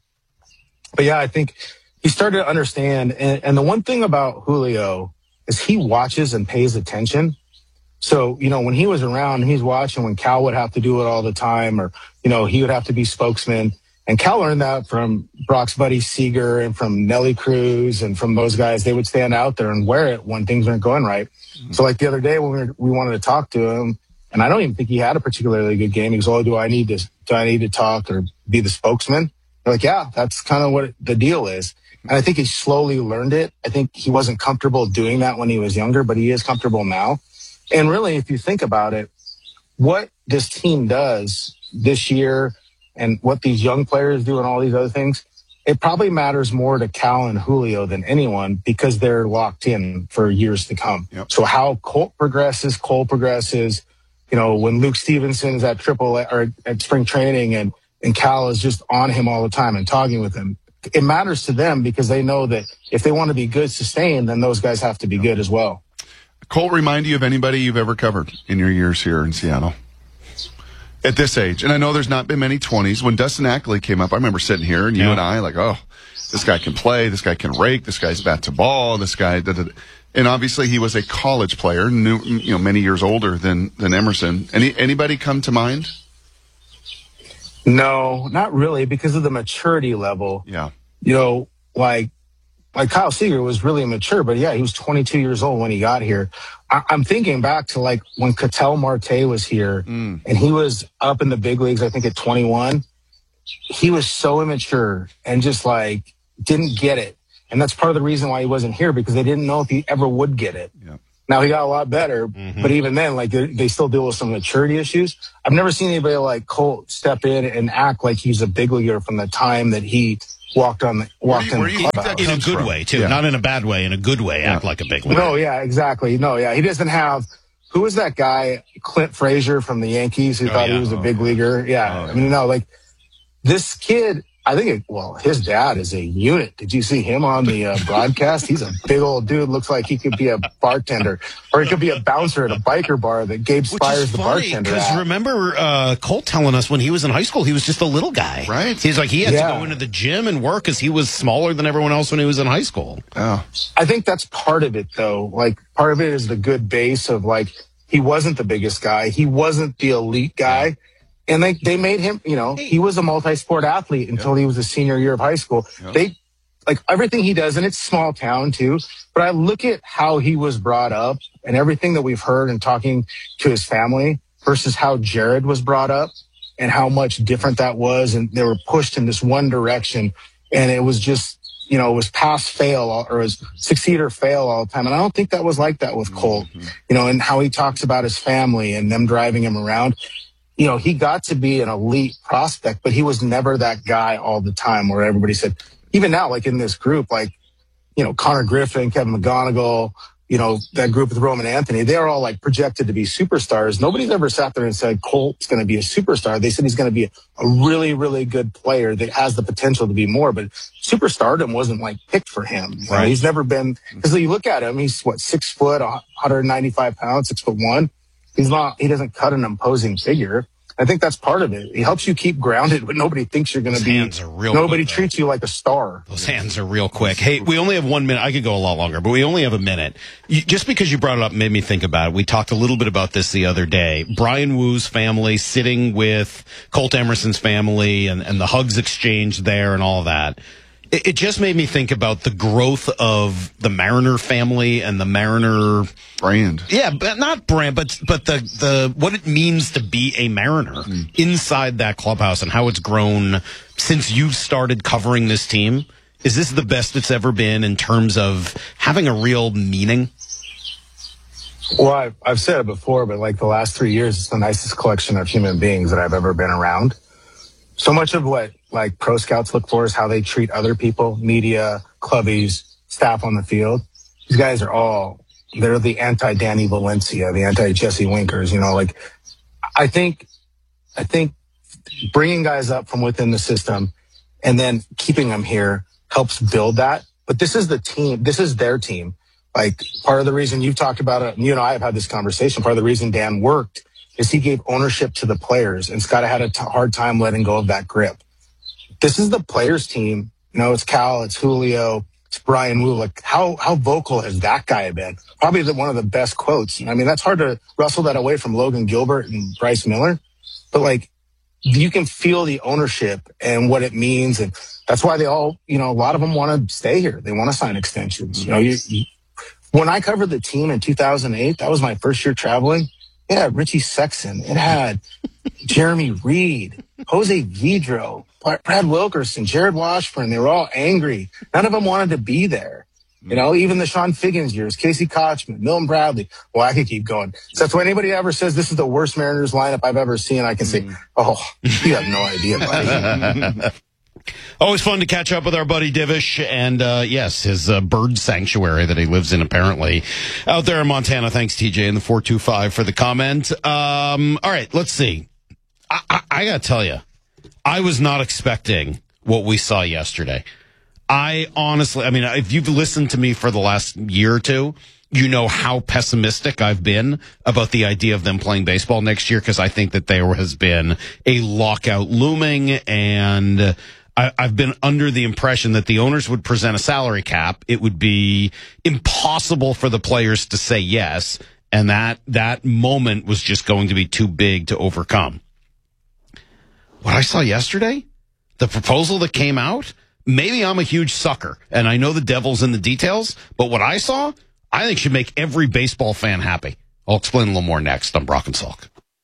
But yeah, I think he started to understand. And the one thing about Julio is he watches and pays attention. So, when he was around, he's watching when Cal would have to do it all the time, or, he would have to be spokesman. And Cal learned that from Brock's buddy Seager and from Nelly Cruz and from those guys. They would stand out there and wear it when things weren't going right. So like the other day when we wanted to talk to him, and I don't even think he had a particularly good game. He goes, "Oh, do I need to talk or be the spokesman?" They're like, yeah, that's kind of what the deal is. And I think he slowly learned it. I think he wasn't comfortable doing that when he was younger, but he is comfortable now. And really, if you think about it, what this team does this year and what these young players do and all these other things, it probably matters more to Cal and Julio than anyone because they're locked in for years to come. Yep. So how Cole progresses, when Luke Stevenson is at at spring training and Cal is just on him all the time and talking with him. It matters to them because they know that if they want to be good sustained, then those guys have to be good as well. Colt, remind you of anybody you've ever covered in your years here in Seattle? At this age. And I know there's not been many 20s. When Dustin Ackley came up, I remember sitting here and you and I like, oh, this guy can play, this guy can rake, this guy's bat to ball, this guy, and obviously he was a college player, many years older than Emerson. Anybody come to mind? No, not really, because of the maturity level. Yeah. Like Kyle Seager was really mature, but yeah, he was 22 years old when he got here. I'm thinking back to like when Ketel Marte was here and he was up in the big leagues, I think at 21. He was so immature and just like didn't get it. And that's part of the reason why he wasn't here, because they didn't know if he ever would get it. Yeah. Now he got a lot better, but even then, like they still deal with some maturity issues. I've never seen anybody like Colt step in and act like he's a big leaguer from the time that he walked in the clubhouse. In a good way, too. Yeah. Not in a bad way, in a good way, act like a big leaguer. No, yeah, exactly. No, yeah. He doesn't have, who was that guy, Clint Frazier from the Yankees, who thought he was a big leaguer? Yeah. I mean, no, like this kid, I think, his dad is a unit. Did you see him on the broadcast? He's a big old dude. Looks like he could be a bartender, or he could be a bouncer at a biker bar that Gabe Spires, the bartender. Because remember, Colt telling us when he was in high school, he was just a little guy. Right. He's like, he had to go into the gym and work because he was smaller than everyone else when he was in high school. Oh. I think that's part of it, though. Like, part of it is the good base of, like, he wasn't the biggest guy. He wasn't the elite guy. And they made him, he was a multi-sport athlete until he was a senior year of high school. Yep. They, like everything he does, and it's small town too, but I look at how he was brought up and everything that we've heard and talking to his family versus how Jared was brought up and how much different that was. And they were pushed in this one direction. And it was just, it was pass fail or it was succeed or fail all the time. And I don't think that was like that with Colt, and how he talks about his family and them driving him around. He got to be an elite prospect, but he was never that guy all the time where everybody said, even now, like in this group, like, Connor Griffin, Kevin McGonigal, that group with Roman Anthony, they're all like projected to be superstars. Nobody's ever sat there and said Colt's going to be a superstar. They said he's going to be a really, really good player that has the potential to be more, but superstardom wasn't like picked for him. Right. He's never been, because you look at him, he's 6 foot, 195 pounds, 6'1". He doesn't cut an imposing figure. I think that's part of it. He helps you keep grounded when nobody thinks you're going to be. Hands are real nobody quick, treats you like a star. Those hands are real quick. Hey, we only have 1 minute. I could go a lot longer, but we only have a minute. Just because you brought it up made me think about it. We talked a little bit about this the other day. Brian Woo's family sitting with Colt Emerson's family and the hugs exchanged there and all that. It just made me think about the growth of the Mariner family and the Mariner brand. Yeah, but not brand, but the what it means to be a Mariner inside that clubhouse and how it's grown since you've started covering this team. Is this the best it's ever been in terms of having a real meaning? Well, I've said it before, but like the last 3 years, it's the nicest collection of human beings that I've ever been around. So much of what like pro scouts look for is how they treat other people, media, clubbies, staff on the field. These guys are they're the anti-Danny Valencia, the anti-Jesse Winkers, like I think bringing guys up from within the system and then keeping them here helps build that. But this is the team. This is their team. Like part of the reason you've talked about it, you and I have had this conversation, part of the reason Dan worked is he gave ownership to the players, and Scott had a hard time letting go of that grip. This is the players' team. It's Cal, it's Julio, it's Brian Wu. Like, how vocal has that guy been? Probably one of the best quotes. I mean, that's hard to wrestle that away from Logan Gilbert and Bryce Miller. But, like, you can feel the ownership and what it means. And that's why they all, a lot of them want to stay here. They want to sign extensions. When I covered the team in 2008, that was my first year traveling. It had Richie Sexson. It had Jeremy Reed, Jose Vidro, Brad Wilkerson, Jared Washburn. They were all angry. None of them wanted to be there. Even the Sean Figgins years, Casey Kochman, Milton Bradley. Well, I could keep going. So if anybody ever says this is the worst Mariners lineup I've ever seen, I can say, you have no idea, buddy. Always fun to catch up with our buddy Divish and, yes, his bird sanctuary that he lives in apparently out there in Montana. Thanks, TJ, in the 425 for the comment. All right, let's see. I got to tell you, I was not expecting what we saw yesterday. I honestly, if you've listened to me for the last year or two, you know how pessimistic I've been about the idea of them playing baseball next year, because I think that there has been a lockout looming, and I've been under the impression that the owners would present a salary cap. It would be impossible for the players to say yes, and that moment was just going to be too big to overcome. What I saw yesterday, the proposal that came out, maybe I'm a huge sucker, and I know the devil's in the details, but what I saw, I think should make every baseball fan happy. I'll explain a little more next on Brock and Salk.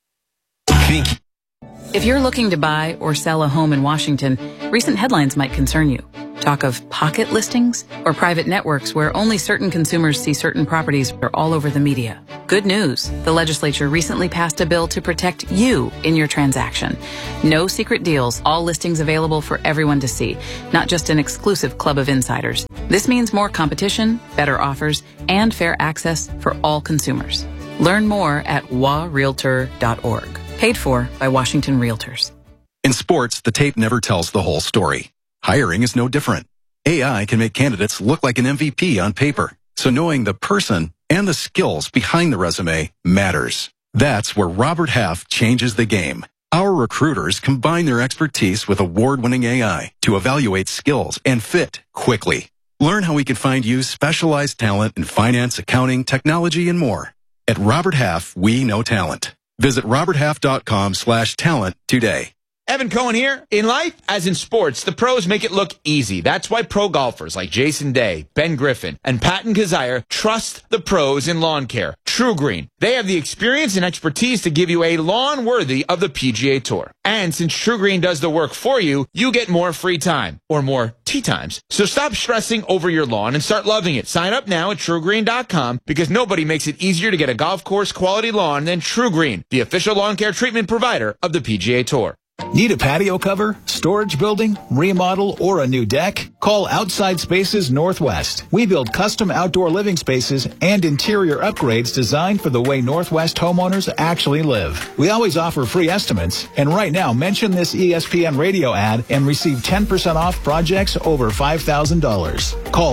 If you're looking to buy or sell a home in Washington, recent headlines might concern you. Talk of pocket listings or private networks where only certain consumers see certain properties are all over the media. Good news. The legislature recently passed a bill to protect you in your transaction. No secret deals, all listings available for everyone to see, not just an exclusive club of insiders. This means more competition, better offers, and fair access for all consumers. Learn more at warealtor.org. Paid for by Washington Realtors. In sports, the tape never tells the whole story. Hiring is no different. AI can make candidates look like an MVP on paper, so knowing the person and the skills behind the resume matters. That's where Robert Half changes the game. Our recruiters combine their expertise with award-winning AI to evaluate skills and fit quickly. Learn how we can find you specialized talent in finance, accounting, technology, and more. At Robert Half, we know talent. Visit roberthalf.com/talent today. Evan Cohen here. In life, as in sports, the pros make it look easy. That's why pro golfers like Jason Day, Ben Griffin, and Patton Kazire trust the pros in lawn care. True Green. They have the experience and expertise to give you a lawn worthy of the PGA Tour. And since True Green does the work for you, you get more free time, or more tee times. So stop stressing over your lawn and start loving it. Sign up now at TrueGreen.com, because nobody makes it easier to get a golf course quality lawn than True Green, the official lawn care treatment provider of the PGA Tour. Need a patio cover, storage building, remodel, or a new deck? Call Outside Spaces Northwest. We build custom outdoor living spaces and interior upgrades designed for the way Northwest homeowners actually live. We always offer free estimates, and right now mention this ESPN radio ad and receive 10% off projects over $5,000. Call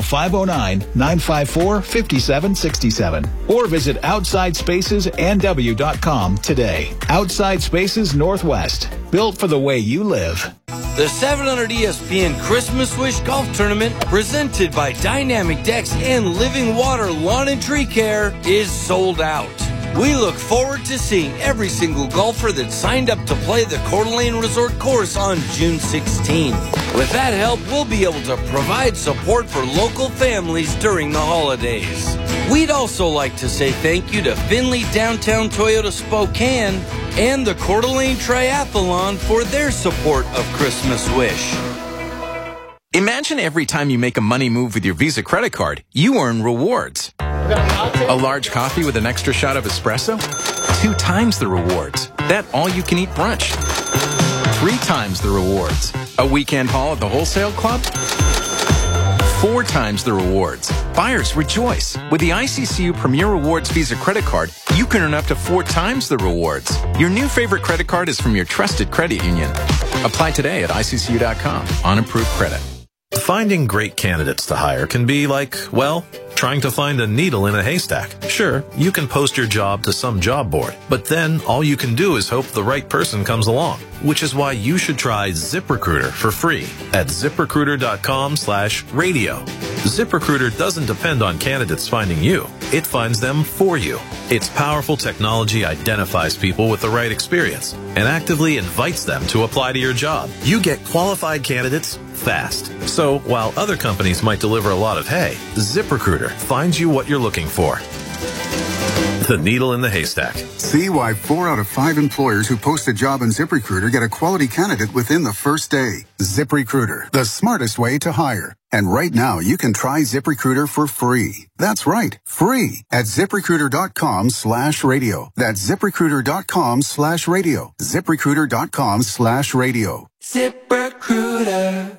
509-954-5767 or visit OutsideSpacesNW.com today. Outside Spaces Northwest. Built for the way you live. The 700 ESPN Christmas Wish Golf Tournament, presented by Dynamic Decks and Living Water Lawn and Tree Care, is sold out. We look forward to seeing every single golfer that signed up to play the Coeur d'Alene Resort course on June 16. With that help, we'll be able to provide support for local families during the holidays. We'd also like to say thank you to Findlay Downtown Toyota Spokane and the Coeur d'Alene Triathlon for their support of Christmas Wish. Imagine every time you make a money move with your Visa credit card, you earn rewards. A large coffee with an extra shot of espresso? 2 times the rewards. That all-you-can-eat brunch. 3 times the rewards. A weekend haul at the wholesale club? 4 times the rewards. Buyers rejoice. With the ICCU Premier Rewards Visa credit card, you can earn up to 4 times the rewards. Your new favorite credit card is from your trusted credit union. Apply today at ICCU.com on approved credit. Finding great candidates to hire can be like, well, trying to find a needle in a haystack. Sure, you can post your job to some job board, but then all you can do is hope the right person comes along, which is why you should try ZipRecruiter for free at ZipRecruiter.com/radio. ZipRecruiter doesn't depend on candidates finding you. It finds them for you. Its powerful technology identifies people with the right experience and actively invites them to apply to your job. You get qualified candidates fast. So while other companies might deliver a lot of hay, ZipRecruiter finds you what you're looking for. The needle in the haystack. See why 4 out of 5 employers who post a job on ZipRecruiter get a quality candidate within the first day. ZipRecruiter, the smartest way to hire. And right now, you can try ZipRecruiter for free. That's right, free at ZipRecruiter.com/radio. That's ZipRecruiter.com/radio. ZipRecruiter.com/radio. ZipRecruiter.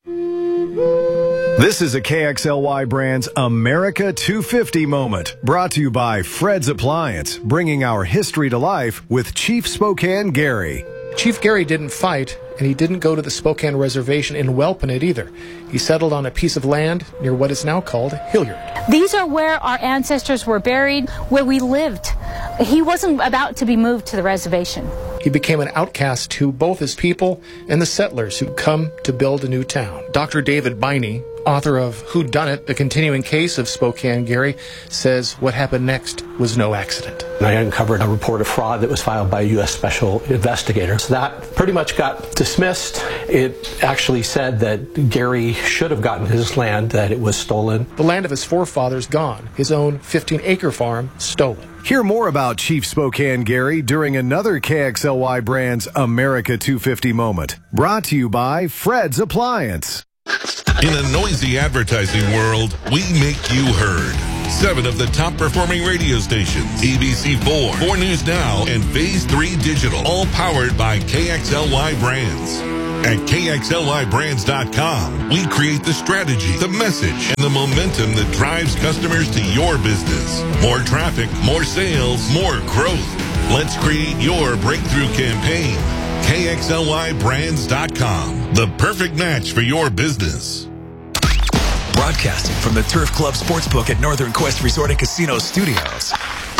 This is a KXLY Brands America 250 moment, brought to you by Fred's Appliance, bringing our history to life with Chief Spokane Gary. Chief Gary didn't fight and he didn't go to the Spokane Reservation in Welpinit either. He settled on a piece of land near what is now called Hilliard. These are where our ancestors were buried, where we lived. He wasn't about to be moved to the reservation. He became an outcast to both his people and the settlers who'd come to build a new town. Dr. David Biney, author of Whodunit, the continuing case of Spokane Gary, says what happened next was no accident. I uncovered a report of fraud that was filed by a U.S. Special Investigator. So that pretty much got dismissed. It actually said that Gary should have gotten his land, that it was stolen. The land of his forefathers gone, his own 15-acre farm stolen. Hear more about Chief Spokane Gary during another KXLY Brands America 250 moment. Brought to you by Fred's Appliance. In a noisy advertising world, we make you heard. 7 of the top performing radio stations, ABC 4, 4 News Now, and Phase 3 Digital, all powered by KXLY Brands. At KXLYBrands.com, we create the strategy, the message, and the momentum that drives customers to your business. More traffic, more sales, more growth. Let's create your breakthrough campaign. KXLYBrands.com, the perfect match for your business. Broadcasting from the Turf Club Sportsbook at Northern Quest Resort and Casino Studios.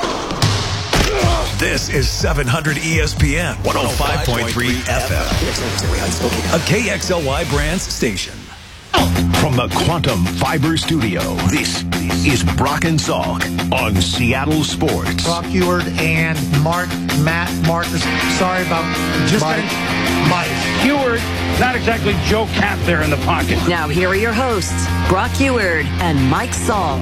This is 700 ESPN 105.3 FM, a KXLY Brands station. From the Quantum Fiber Studio, this is Brock and Salk on Seattle Sports. Brock Eward and Matt Marcus. Sorry about Mike Eward, not exactly Joe Cap there in the pocket. Now here are your hosts, Brock Eward and Mike Salk.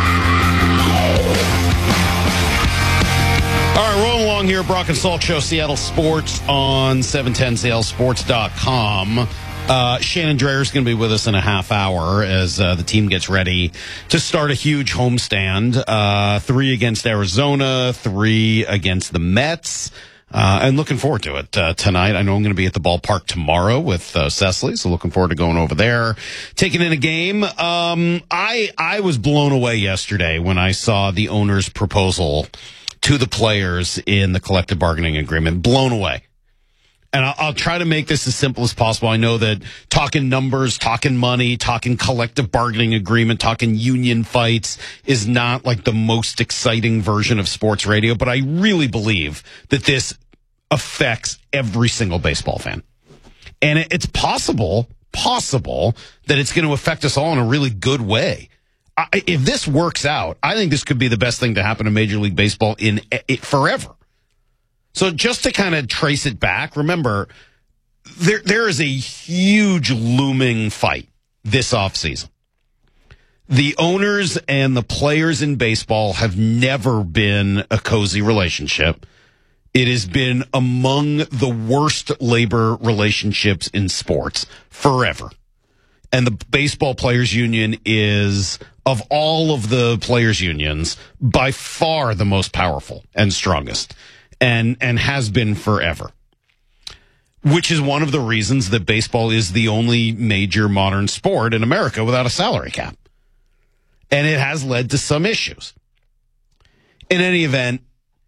All right, rolling along here, Brock and Salk Show, Seattle Sports on 710seattlesports.com. Shannon Drayer's going to be with us in a half hour as the team gets ready to start a huge homestand. 3 against Arizona, 3 against the Mets. And looking forward to it tonight. I know I'm going to be at the ballpark tomorrow with Cecily, so looking forward to going over there, taking in a game. I was blown away yesterday when I saw the owner's proposal to the players in the collective bargaining agreement. Blown away. And I'll try to make this as simple as possible. I know that talking numbers, talking money, talking collective bargaining agreement, talking union fights is not like the most exciting version of sports radio, but I really believe that this affects every single baseball fan. And it's possible that it's going to affect us all in a really good way. If this works out, I think this could be the best thing to happen to Major League Baseball in forever. So just to kind of trace it back, remember, there is a huge looming fight this offseason. The owners and the players in baseball have never been a cozy relationship. It has been among the worst labor relationships in sports forever. And the Baseball Players Union is, of all of the players' unions, by far the most powerful and strongest. And has been forever, which is one of the reasons that baseball is the only major modern sport in America without a salary cap. And it has led to some issues. In any event,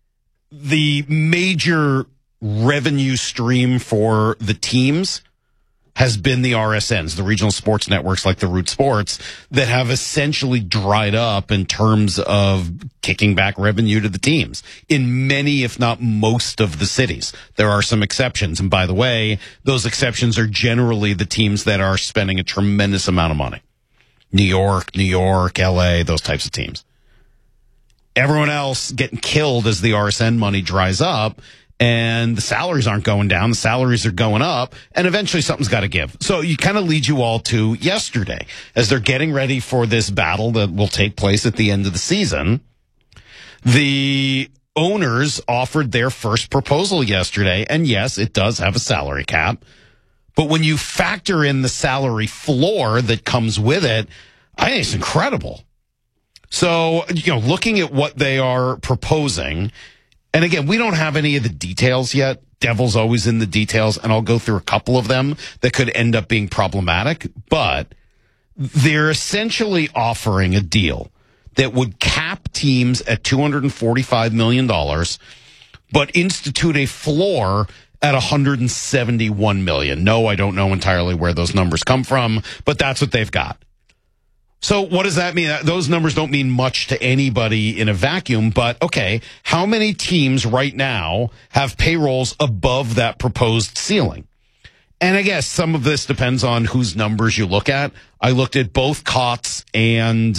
the major revenue stream for the teams has been the RSNs, the regional sports networks like the Root Sports, that have essentially dried up in terms of kicking back revenue to the teams in many, if not most, of the cities. There are some exceptions. And by the way, those exceptions are generally the teams that are spending a tremendous amount of money. New York, LA, those types of teams. Everyone else getting killed as the RSN money dries up. And the salaries aren't going down. The salaries are going up. And eventually something's got to give. So you kind of lead you all to yesterday as they're getting ready for this battle that will take place at the end of the season. The owners offered their first proposal yesterday. And yes, it does have a salary cap. But when you factor in the salary floor that comes with it, I think it's incredible. So, looking at what they are proposing, and again, we don't have any of the details yet. Devil's always in the details, and I'll go through a couple of them that could end up being problematic. But they're essentially offering a deal that would cap teams at $245 million, but institute a floor at $171 million. No, I don't know entirely where those numbers come from, but that's what they've got. So what does that mean? Those numbers don't mean much to anybody in a vacuum, but okay, how many teams right now have payrolls above that proposed ceiling? And I guess some of this depends on whose numbers you look at. I looked at both COTS and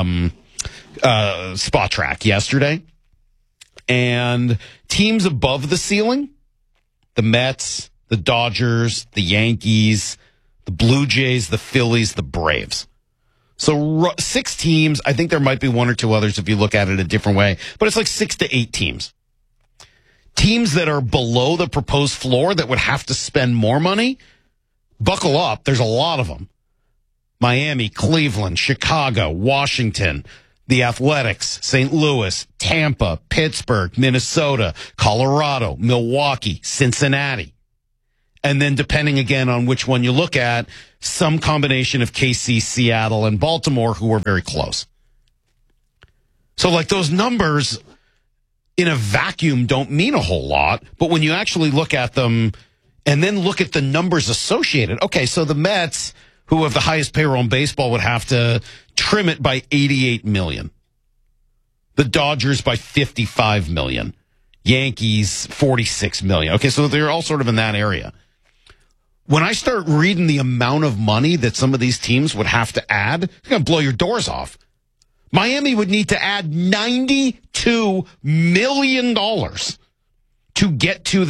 Spot Track yesterday. And teams above the ceiling, the Mets, the Dodgers, the Yankees, the Blue Jays, the Phillies, the Braves. So 6 teams. I think there might be 1 or 2 others if you look at it a different way, but it's like 6 to 8 teams. Teams that are below the proposed floor that would have to spend more money, buckle up. There's a lot of them. Miami, Cleveland, Chicago, Washington, the Athletics, St. Louis, Tampa, Pittsburgh, Minnesota, Colorado, Milwaukee, Cincinnati. And then depending again on which one you look at, some combination of KC, Seattle, and Baltimore who are very close. So like those numbers in a vacuum don't mean a whole lot, but when you actually look at them and then look at the numbers associated, okay, so the Mets, who have the highest payroll in baseball, would have to trim it by $88 million. The Dodgers by $55 million. Yankees, $46 million. Okay, so they're all sort of in that area. When I start reading the amount of money that some of these teams would have to add, it's going to blow your doors off. Miami would need to add $92 million to get to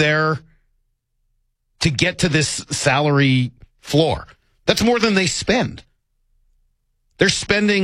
this salary floor. That's more than they spend. They're spending